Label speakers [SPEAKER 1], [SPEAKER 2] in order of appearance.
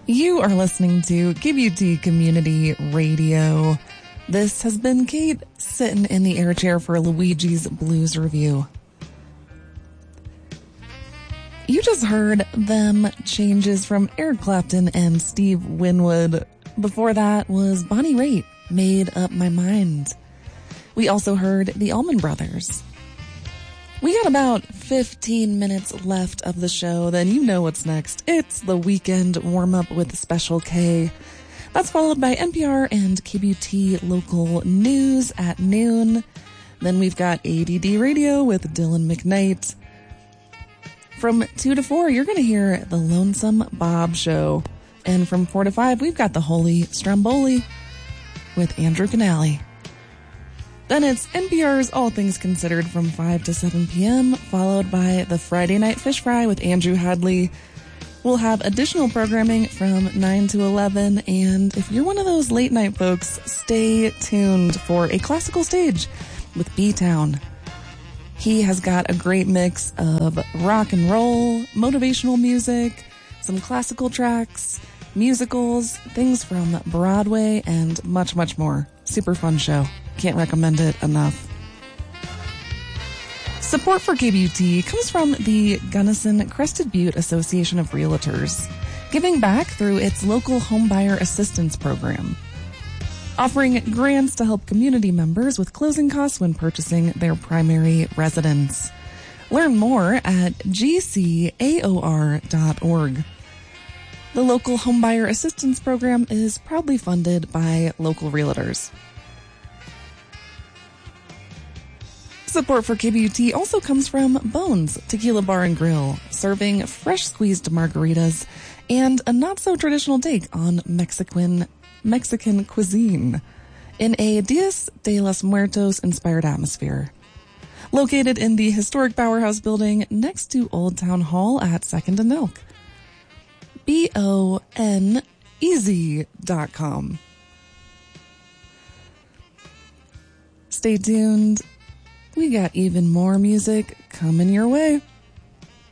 [SPEAKER 1] You are listening to KBUT Community Radio. This has been Kate sitting in the air chair for Luigi's Blues Review. You just heard Them Changes from Eric Clapton and Steve Winwood. Before that was Bonnie Raitt, Made Up My Mind. We also heard the Allman Brothers. We got about 15 minutes left of the show, then you know what's next. It's the weekend warm-up with Special K. That's followed by NPR and KBUT local news at noon. Then we've got ADD Radio with Dylan McKnight. From 2 to 4, you're going to hear The Lonesome Bob Show. And from 4 to 5, we've got The Holy Stromboli with Andrew Canale. Then it's NPR's All Things Considered from 5 to 7 p.m., followed by the Friday Night Fish Fry with Andrew Hadley. We'll have additional programming from 9 to 11, and if you're one of those late night folks, stay tuned for A Classical Stage with B-Town. He has got a great mix of rock and roll, motivational music, some classical tracks, musicals, things from Broadway, and much, much more. Super fun show. Can't recommend it enough. Support for KBUT comes from the Gunnison Crested Butte Association of Realtors, giving back through its local homebuyer assistance program, offering grants to help community members with closing costs when purchasing their primary residence. Learn more at gcaor.org. The local homebuyer assistance program is proudly funded by local realtors. Support for KBUT also comes from Bones Tequila Bar and Grill, serving fresh squeezed margaritas and a not-so-traditional take on Mexican cuisine in a Dias de los Muertos-inspired atmosphere. Located in the historic Powerhouse building next to Old Town Hall at 2nd and Elk. BONEasy.com. Stay tuned. We got even more music coming your way.